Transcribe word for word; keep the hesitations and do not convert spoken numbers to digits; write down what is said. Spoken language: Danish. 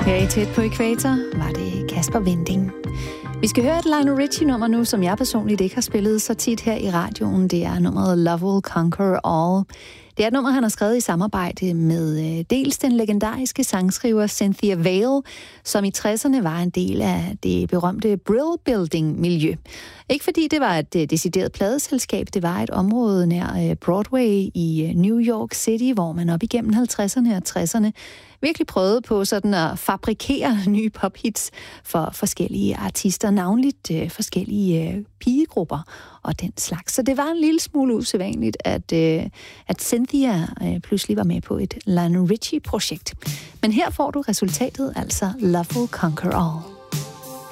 Her i Tæt på Ækvator var det Kasper Winding. Vi skal høre et Lionel Richie-nummer nu, som jeg personligt ikke har spillet så tit her i radioen. Det er nummeret Love Will Conquer All. Det er et nummer, han har skrevet i samarbejde med dels den legendariske sangskriver Cynthia Vale, som i tresserne var en del af det berømte Brill Building-miljø. Ikke fordi det var et decideret pladeselskab, det var et område nær Broadway i New York City, hvor man op igennem halvtredserne og tresserne virkelig prøvede på sådan at fabrikere nye pophits for forskellige artister, navnligt øh, forskellige øh, pigegrupper og den slags. Så det var en lille smule usædvanligt, at, øh, at Cynthia øh, pludselig var med på et Lionel Richie-projekt. Men her får du resultatet, altså Love Will Conquer All.